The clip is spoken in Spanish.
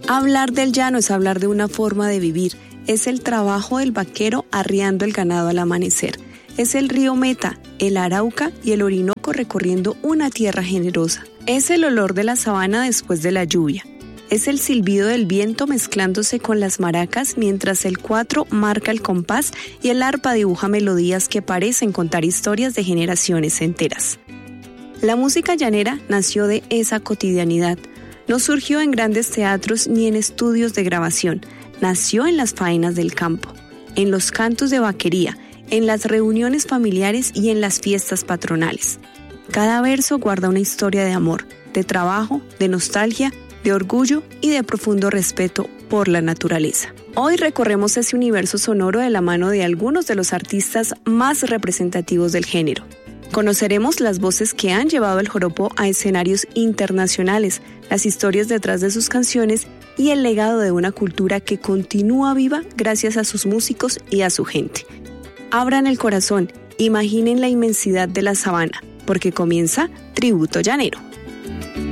Hablar del llano es hablar de una forma de vivir. Es el trabajo del vaquero arriando el ganado al amanecer. Es el río Meta, el Arauca y el Orinoco recorriendo una tierra generosa. Es el olor de la sabana después de la lluvia. Es el silbido del viento mezclándose con las maracas mientras el cuatro marca el compás y el arpa dibuja melodías que parecen contar historias de generaciones enteras. La música llanera nació de esa cotidianidad. No surgió en grandes teatros ni en estudios de grabación. Nació en las faenas del campo, en los cantos de vaquería, en las reuniones familiares y en las fiestas patronales. Cada verso guarda una historia de amor, de trabajo, de nostalgia, de orgullo y de profundo respeto por la naturaleza. Hoy recorremos ese universo sonoro de la mano de algunos de los artistas más representativos del género. Conoceremos las voces que han llevado el joropo a escenarios internacionales, las historias detrás de sus canciones y el legado de una cultura que continúa viva gracias a sus músicos y a su gente. Abran el corazón, imaginen la inmensidad de la sabana, porque comienza Tributo Llanero.